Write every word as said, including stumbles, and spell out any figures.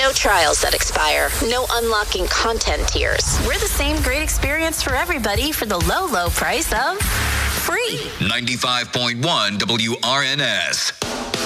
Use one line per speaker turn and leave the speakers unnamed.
No trials that expire. No unlocking content tiers.
We're the same great experience for everybody for the low, low price of free.
ninety-five point one W R N S.